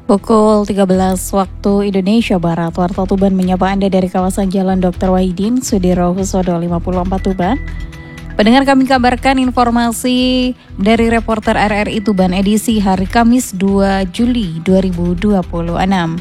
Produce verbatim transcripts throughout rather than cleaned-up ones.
Pukul tiga belas waktu Indonesia Barat, Warta Tuban menyapa Anda dari kawasan Jalan Doktor Wahidin, Sudirohusodo lima puluh empat Tuban. Pendengar, kami kabarkan informasi dari reporter R R I Tuban edisi hari Kamis dua Juli dua ribu dua puluh enam.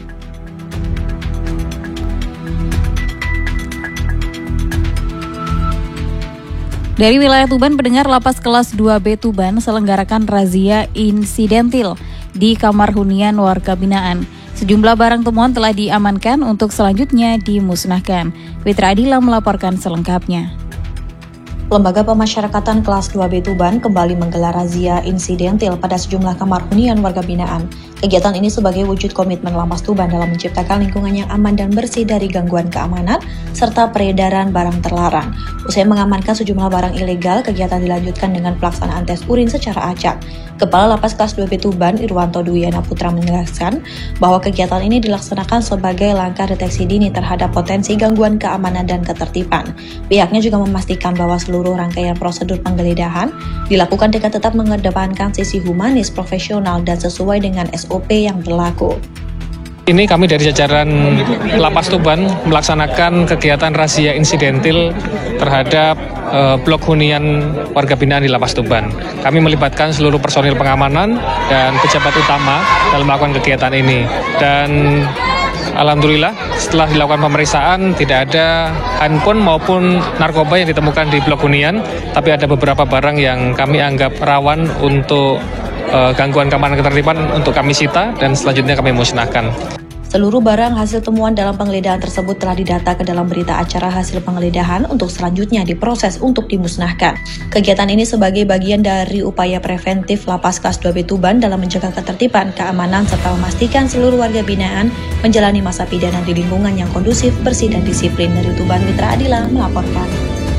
Dari wilayah Tuban, pendengar, Lapas Kelas dua B Tuban selenggarakan razia insidentil di kamar hunian warga binaan. Sejumlah barang temuan telah diamankan untuk selanjutnya dimusnahkan. Fitra Adila melaporkan selengkapnya. Lembaga Pemasyarakatan Kelas dua B Tuban kembali menggelar razia insidentil pada sejumlah kamar hunian warga binaan. Kegiatan ini sebagai wujud komitmen Lapas Tuban dalam menciptakan lingkungan yang aman dan bersih dari gangguan keamanan serta peredaran barang terlarang. Usai mengamankan sejumlah barang ilegal, kegiatan dilanjutkan dengan pelaksanaan tes urin secara acak. Kepala Lapas Kelas dua B Tuban, Irwanto Dwiana Putra, menjelaskan bahwa kegiatan ini dilaksanakan sebagai langkah deteksi dini terhadap potensi gangguan keamanan dan ketertiban. Pihaknya juga memastikan bahwa seluruh rangkaian prosedur penggeledahan dilakukan dengan tetap mengedepankan sisi humanis, profesional, dan sesuai dengan S O P yang berlaku. Ini kami dari jajaran Lapas Tuban melaksanakan kegiatan razia insidentil terhadap uh, blok hunian warga binaan di Lapas Tuban. Kami melibatkan seluruh personil pengamanan dan pejabat utama dalam melakukan kegiatan ini. Dan alhamdulillah setelah dilakukan pemeriksaan tidak ada handphone maupun narkoba yang ditemukan di blok hunian, tapi ada beberapa barang yang kami anggap rawan untuk uh, gangguan keamanan ketertiban untuk kami sita dan selanjutnya kami musnahkan. Seluruh barang hasil temuan dalam penggeledahan tersebut telah didata ke dalam berita acara hasil penggeledahan untuk selanjutnya diproses untuk dimusnahkan. Kegiatan ini sebagai bagian dari upaya preventif Lapas Kelas dua B Tuban dalam menjaga ketertiban, keamanan, serta memastikan seluruh warga binaan menjalani masa pidana di lingkungan yang kondusif, bersih, dan disiplin. Dari Tuban, Fitra Adila melaporkan.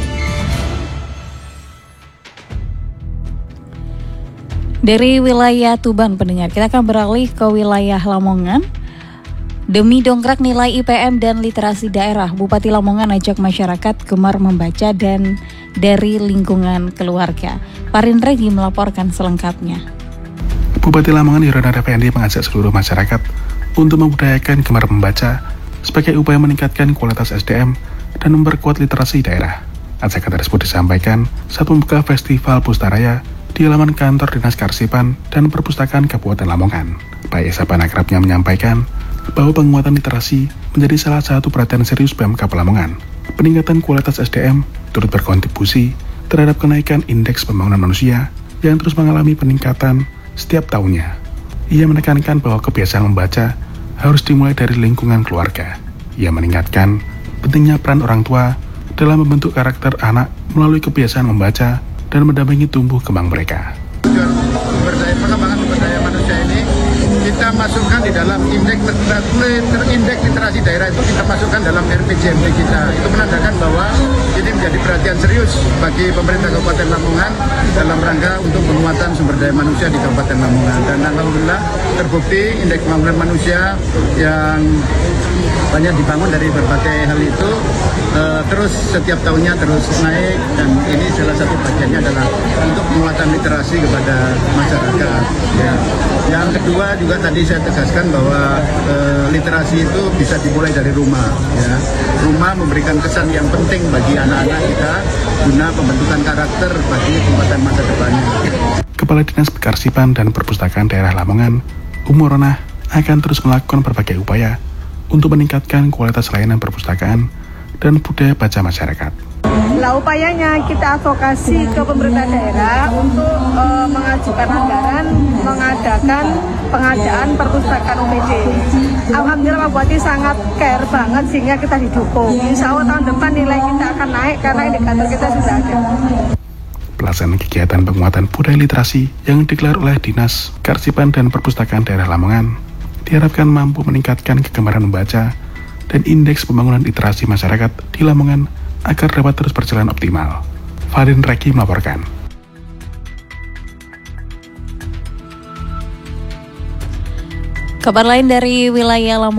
Dari wilayah Tuban, pendengar, kita akan beralih ke wilayah Lamongan. Demi dongkrak nilai I P M dan literasi daerah, Bupati Lamongan ajak masyarakat gemar membaca dan dari lingkungan keluarga. Parin Regi melaporkan selengkapnya. Bupati Lamongan Yoran Effendi mengajak seluruh masyarakat untuk membudayakan gemar membaca sebagai upaya meningkatkan kualitas S D M dan memperkuat literasi daerah. Ajakan tersebut disampaikan saat membuka Festival Pustaraya di halaman kantor Dinas Karsipan dan Perpustakaan Kabupaten Lamongan. Pak Isapan akrabnya menyampaikan bahwa penguatan literasi menjadi salah satu perhatian serius Pemkab Lamongan. Peningkatan kualitas S D M turut berkontribusi terhadap kenaikan indeks pembangunan manusia yang terus mengalami peningkatan setiap tahunnya. Ia menekankan bahwa kebiasaan membaca harus dimulai dari lingkungan keluarga. Ia mengingatkan pentingnya peran orang tua dalam membentuk karakter anak melalui kebiasaan membaca dan mendampingi tumbuh kembang mereka. Berdaya, pengembangan sumber daya manusia ini kita masukkan di dalam indeks terindeks literasi daerah, itu kita masukkan dalam R P J M D kita. Itu menandakan bahwa ini menjadi perhatian serius bagi pemerintah Kabupaten Lamongan dalam rangka untuk penguatan sumber daya manusia di Kabupaten Lamongan. Dan alhamdulillah terbukti indeks pembangunan manusia yang banyak dibangun dari berbagai hal itu uh, terus setiap tahunnya terus naik, dan ini salah satu bagiannya adalah untuk penguatan literasi kepada masyarakat. Ya. Yang kedua juga tadi saya tegaskan bahwa uh, literasi itu bisa dimulai dari rumah. Ya. Rumah memberikan kesan yang penting bagi anak-anak kita guna pembentukan karakter bagi kehidupan masa depannya. Kepala Dinas Karsipan dan Perpustakaan Daerah Lamongan, Umurona, akan terus melakukan berbagai upaya untuk meningkatkan kualitas layanan perpustakaan dan budaya baca masyarakat. Lah upayanya kita advokasi ke pemerintah daerah untuk e, mengajukan anggaran mengadakan pengadaan perpustakaan U P D. Alhamdulillah Pak Bupati sangat care banget sehingga kita didukung. Insya Allah tahun depan nilai kita akan naik karena indikator kita sudah ada. Pelaksanaan kegiatan penguatan budaya literasi yang digelar oleh Dinas Karsipan dan Perpustakaan Daerah Lamongan diharapkan mampu meningkatkan kegemaran membaca dan indeks pembangunan literasi masyarakat di Lamongan agar dapat terus berjalan optimal. Farin Reki melaporkan. Kabar lain dari wilayah Lamongan.